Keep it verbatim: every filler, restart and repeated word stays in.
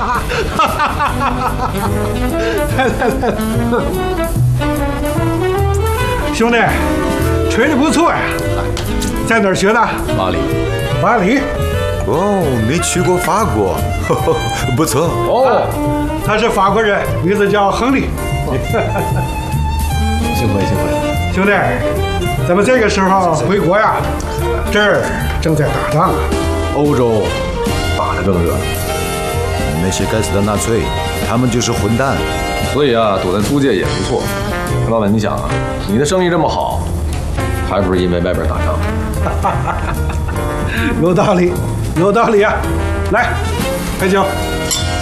来来来，兄弟，吹的不错呀，在哪儿学的？ 巴黎。 巴黎。 哦，你去过法国，呵呵不错。 哦，他是法国人，名字叫亨利。 幸会幸会。 兄弟，咱们这个时候回国呀，这儿正在打仗啊。 欧洲打得更热， 那些该死的纳粹，他们就是混蛋。 所以啊，躲在租界也不错。老板，你想啊，你的生意这么好，还不是因为外边打仗？ 有道理，有道理啊！来，开酒。